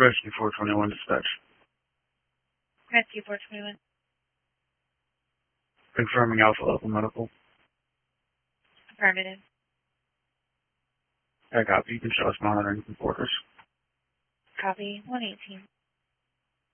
Rescue 421 dispatch. Rescue 421. Confirming Alpha Local Medical. Affirmative. I copy. You can show us monitoring from quarters. Copy. 118.